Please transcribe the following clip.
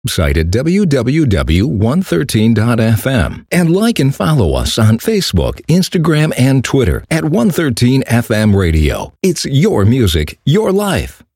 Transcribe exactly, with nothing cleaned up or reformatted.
Site at w w w dot one thirteen dot f m and like and follow us on Facebook, Instagram, and Twitter at one thirteen F M Radio. It's your music, your life.